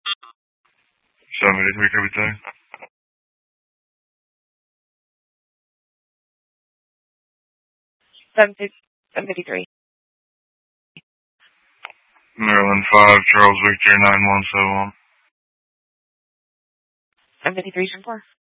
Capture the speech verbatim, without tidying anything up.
seventy-three, Kirby two. seventy-three. Maryland five, Charles Victor nine one seven one. seventy-three, four.